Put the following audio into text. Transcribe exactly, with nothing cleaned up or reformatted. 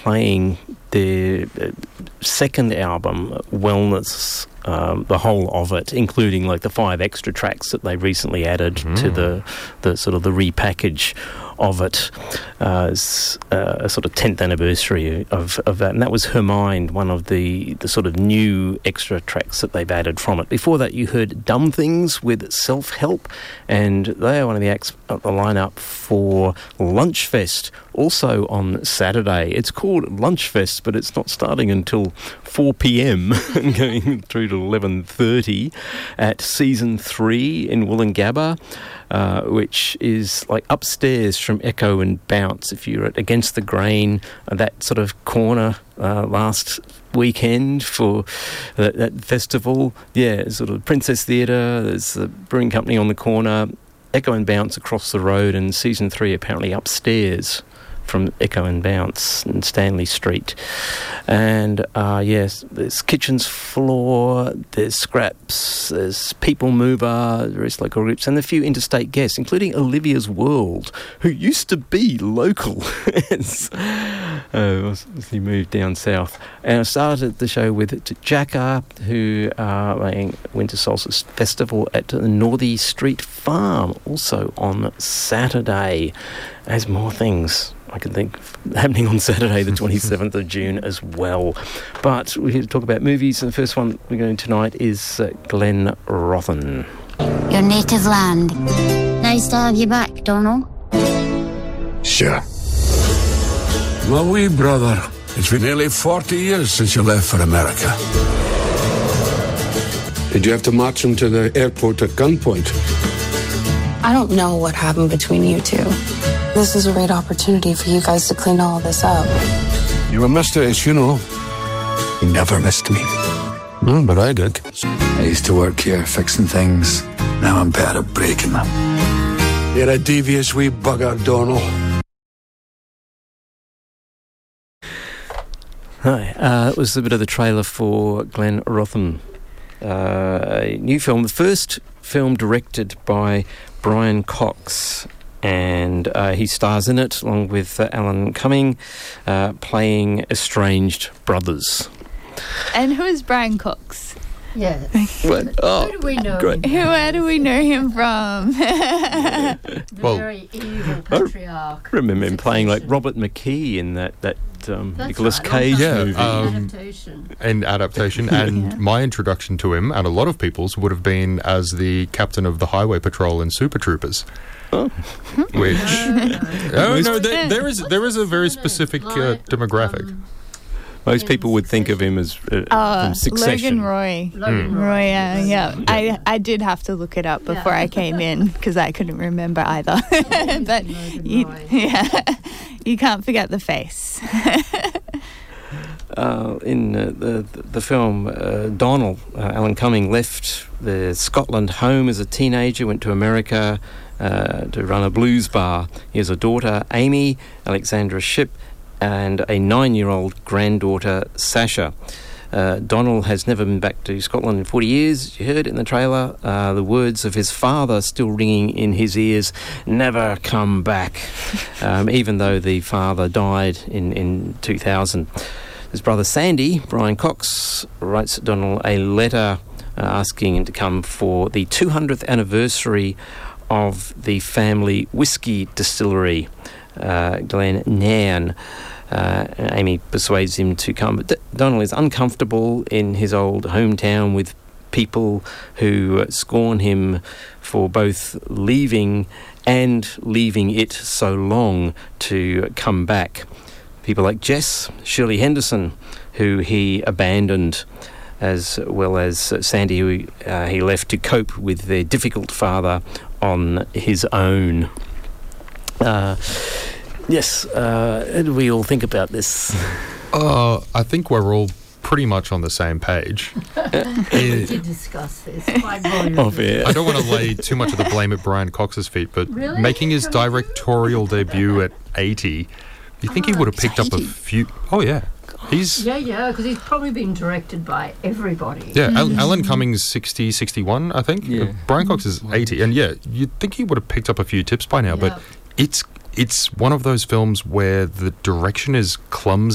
playing their second album, Wellness, um, the whole of it, including like the five extra tracks that they recently added mm. to the the sort of the repackage of it, uh, as, uh, a sort of tenth anniversary of, of that. And that was Her Mind, one of the, the sort of new extra tracks that they've added from it. Before that, you heard Dumb Things with Self-Help, and they are one of the acts at the lineup for Lunchfest, also on Saturday. It's called Lunchfest, but it's not starting until four p.m. and going through to eleven thirty at Season three in Woolloongabba, uh, which is like upstairs from Echo and Bounce. If you're at Against the Grain, uh, that sort of corner uh, last weekend for that, that festival, yeah, sort of Princess Theatre, there's the Brewing Company on the corner, Echo and Bounce across the road, and Season three apparently upstairs from Echo and Bounce and Stanley Street. And uh, yes, there's Kitchen's Floor, there's Scraps, there's People Mover, various local groups, and a few interstate guests, including Olivia's World, who used to be local as uh, he moved down south. And I started the show with Jacka, who are playing Winter Solstice Festival at the Northey Street Farm, also on Saturday. There's more things I can think of happening on Saturday, the twenty-seventh of June as well. But we're here to talk about movies, and the first one we're going tonight is uh, Glen Rothen. Your native land. Nice to have you back, Donald. Sure. My wee brother, it's been nearly forty years since you left for America. Did you have to march him to the airport at gunpoint? I don't know what happened between you two. This is a great opportunity for you guys to clean all this up. You were missed at his funeral. You never missed me. Mm, but I did. I used to work here fixing things. Now I'm better at breaking them. You're a devious wee bugger, Donald. Hi, uh, that was a bit of the trailer for Glen Rothen. Uh, a new film, the first film directed by Brian Cox, and uh, he stars in it along with uh, Alan Cumming, uh, playing estranged brothers. And who is Brian Cox? Yeah. What? Oh, who do we know? Great. Who? Where do we know him from? The Well, very evil patriarch. I remember him playing like Succession. Robert McKee in that that um, That's Nicolas right, Cage Yeah, movie. um, Adaptation. and adaptation, and Yeah. my introduction to him, and a lot of people's, would have been as the captain of the Highway Patrol in Super Troopers. Oh. Which, No, oh no, there, there is there is a very specific uh, Like, demographic. um, Most people would think of him as uh, Uh, from Succession. Logan Roy. Logan Mm. Roy. Roy, yeah, yeah. Logan I, I did have to look it up before Yeah. I came in because I couldn't remember either. but Logan you, Roy. yeah, you can't forget the face. Uh, in uh, the, the film, uh, Donald, uh, Alan Cumming, left the Scotland home as a teenager, went to America uh, to run a blues bar. He has a daughter, Amy, Alexandra Shipp, and a nine-year-old granddaughter, Sasha. Uh, Donald has never been back to Scotland in forty years. You heard it in the trailer. Uh, the words of his father still ringing in his ears, never come back, um, even though the father died in, in two thousand. His brother Sandy, Brian Cox, writes Donald a letter uh, asking him to come for the two hundredth anniversary of the family whiskey distillery, uh, Glen Nairn. Uh, Amy persuades him to come, but D- Donald is uncomfortable in his old hometown with people who scorn him for both leaving and leaving it so long to come back. People like Jess, Shirley Henderson, who he abandoned, as well as uh, Sandy, who uh, he left to cope with their difficult father on his own. Uh, yes, uh, how do we all think about this? Uh, I think we're all pretty much on the same page. We It- did discuss this quite volubly. Of it. I don't want to lay too much of the blame at Brian Cox's feet, but Really? making his directorial debut at eighty, you think he would have picked up a few... Oh, yeah. He's... Yeah, yeah, because he's probably been directed by everybody. Yeah, Al- Alan Cummings sixty, sixty-one, I think. Yeah. Uh, Brian Cox is eighty. And yeah, you'd think he would have picked up a few tips by now, but Yeah. it's it's one of those films where the direction is clumsy